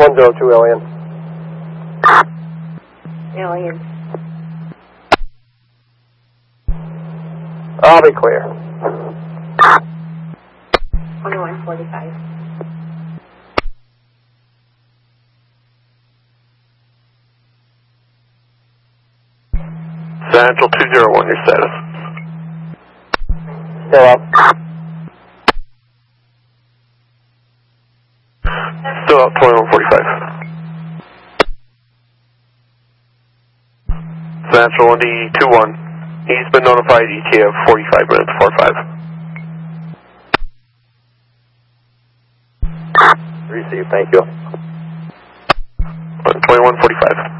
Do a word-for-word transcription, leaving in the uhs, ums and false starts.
one zero two Alien. Alien. I'll be clear. twenty-one forty-five. Central two zero one, your status. Still up. Still up, twenty-one forty-five. Central one D two one. He's been notified E T A of forty-five minutes, four five. Receive, thank you. twenty-one forty-five.